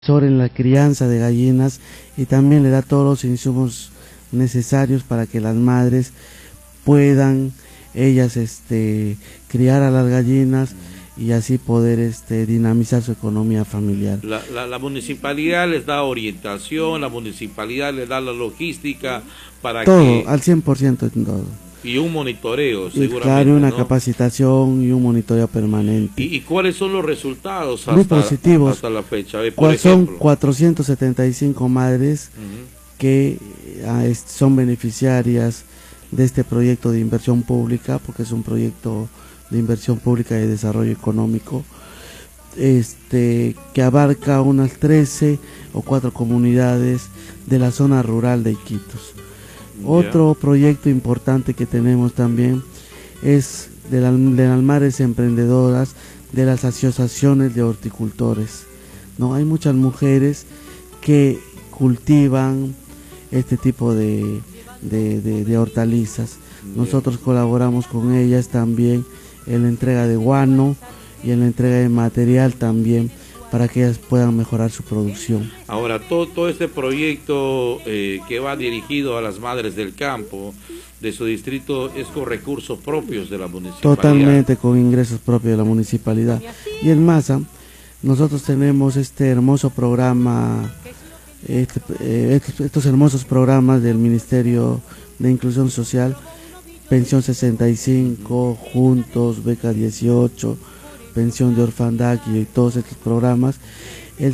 sobre la crianza de gallinas y también le da todos los insumos necesarios para que las madres puedan ellas criar a las gallinas y así poder dinamizar su economía familiar. La municipalidad les da orientación, la municipalidad les da la logística para todo, que... al 100% en todo. Y un monitoreo, seguramente, claro, una ¿no? capacitación y un monitoreo permanente. ¿Y cuáles son los resultados muy positivos hasta la fecha? Son 475 madres que son beneficiarias de este proyecto de inversión pública, porque es un proyecto de inversión pública y de desarrollo económico, que abarca unas 13 o 4 comunidades de la zona rural de Iquitos. Otro proyecto importante que tenemos también es de las madres emprendedoras de las asociaciones de horticultores, ¿no? Hay muchas mujeres que cultivan este tipo de hortalizas. Nosotros colaboramos con ellas también en la entrega de guano y en la entrega de material también para que ellas puedan mejorar su producción. Ahora, todo este proyecto que va dirigido a las madres del campo de su distrito es con recursos propios de la municipalidad. Totalmente con ingresos propios de la municipalidad. Y en Masa, nosotros tenemos este hermoso programa, estos hermosos programas del Ministerio de Inclusión Social, Pensión 65, Juntos, Beca 18, Pensión de Orfandad y todos estos programas. El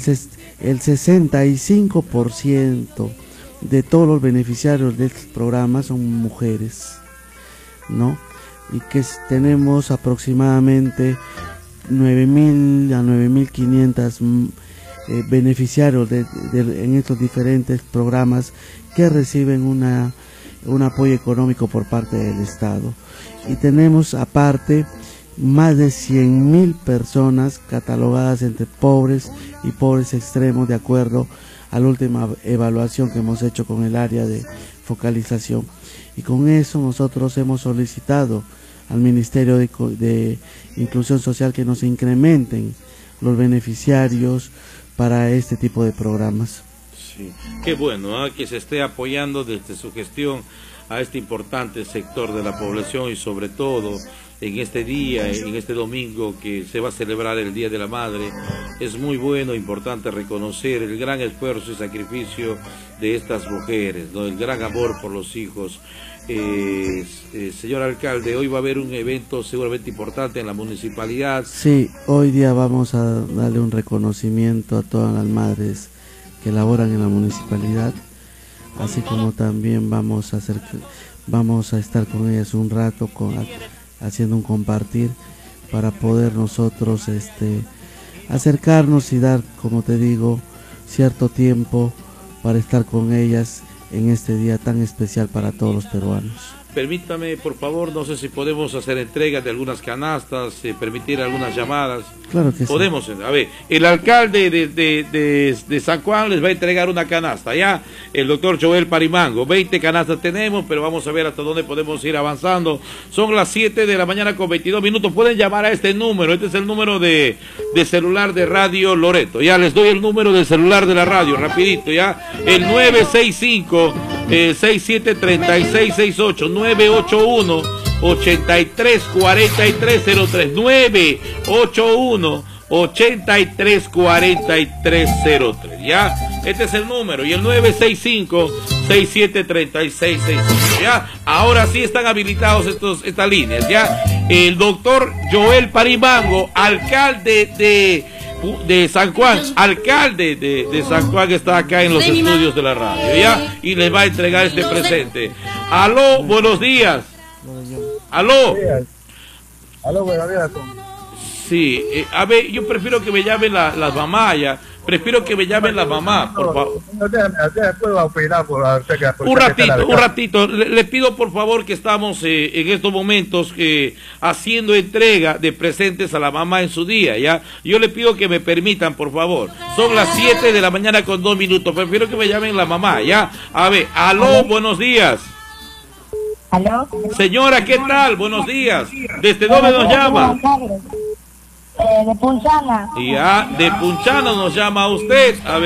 65% de todos los beneficiarios de estos programas son mujeres, ¿no? Y que tenemos aproximadamente 9.000 a 9.500 beneficiarios en estos diferentes programas que reciben un apoyo económico por parte del Estado. Y tenemos aparte más de 100.000 personas catalogadas entre pobres y pobres extremos de acuerdo a la última evaluación que hemos hecho con el área de focalización. Y con eso nosotros hemos solicitado al Ministerio de Inclusión Social que nos incrementen los beneficiarios para este tipo de programas. Sí, qué bueno, ¿eh? Que se esté apoyando desde su gestión a este importante sector de la población y sobre todo en este día, en este domingo que se va a celebrar el Día de la Madre. Es muy bueno, importante reconocer el gran esfuerzo y sacrificio de estas mujeres, ¿no? El gran amor por los hijos. Señor alcalde, hoy va a haber un evento seguramente importante en la municipalidad. Sí, hoy día vamos a darle un reconocimiento a todas las madres que laboran en la municipalidad, así como también vamos a estar con ellas un rato haciendo un compartir para poder nosotros acercarnos y dar, como te digo, cierto tiempo para estar con ellas en este día tan especial para todos los peruanos. Permítame, por favor, no sé si podemos hacer entrega de algunas canastas, permitir algunas llamadas. Claro que podemos. Sí. A ver, el alcalde de San Juan les va a entregar una canasta, ya, el doctor Joel Parimango. 20 canastas tenemos, pero vamos a ver hasta dónde podemos ir avanzando. Son las 7 de la mañana con 22 minutos. Pueden llamar a este número, este es el número de celular de Radio Loreto. Ya les doy el número de celular de la radio, rapidito, ya, el 965 673668 981 834303 981 834303. Ya, este es el número, y el 965 673668. Ya, ahora sí están habilitados estas líneas. Ya, el doctor Joel Parimango, alcalde de San Juan, alcalde de San Juan, está acá en los estudios de la radio, ya, y les va a entregar este presente. Aló, buenos días. Aló. Aló, buenos días. Sí, a ver, yo prefiero que me llamen las mamás, ya. Prefiero que me llamen las mamás, por favor. Un ratito. Le pido por favor que estamos en estos momentos haciendo entrega de presentes a la mamá en su día, ¿ya? Yo le pido que me permitan, por favor. Son las 7 de la mañana con 2 minutos. Prefiero que me llamen la mamá, ¿ya? A ver, aló, buenos días. ¿Aló? Señora, ¿qué tal? Buenos días. ¿Desde dónde nos llama? De Punchana. Ya, de Punchano nos llama usted. A ver.